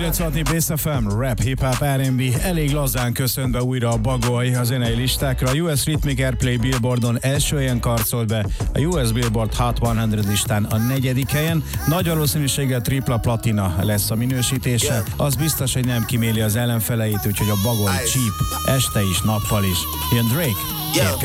9 Bass FM, rap, hip-hop, R&B, elég lazán köszönt be újra a Bagoly a zenei listákra. A US Rhythmic Airplay Billboardon első helyen karcolt be, a US Billboard Hot 100 listán a 4. helyen. Nagy valószínűséggel tripla platina lesz a minősítése. Az biztos, hogy nem kiméli az ellenfeleit, úgyhogy a Bagoly cheap, este is, nappal is. Jön Drake.